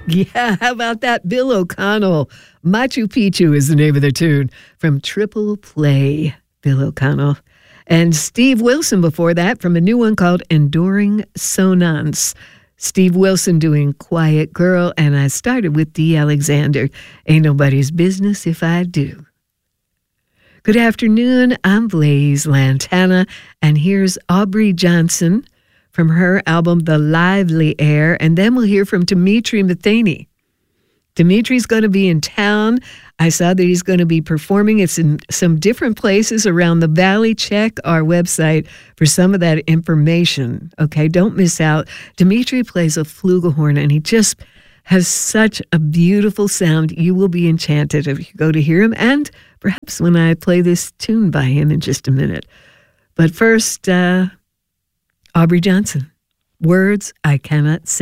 Yeah, how about that? Bill O'Connell. Machu Picchu is the name of the tune from Triple Play. Bill O'Connell. And Steve Wilson before that from a new one called Enduring Sonance. Steve Wilson doing Quiet Girl, and I started with Dee Alexander. Ain't Nobody's Business If I Do. Good afternoon, I'm Blaze Lantana, and here's Aubrey Johnson from her album The Lively Air, and then we'll hear from Dimitri Matheny. Dimitri's going to be in town. I saw that he's going to be performing. It's in some different places around the valley. Check our website for some of that information. Okay, don't miss out. Dimitri plays a flugelhorn, and he just has such a beautiful sound. You will be enchanted if you go to hear him, and perhaps when I play this tune by him in just a minute. But first, Aubrey Johnson, Words I Cannot Say.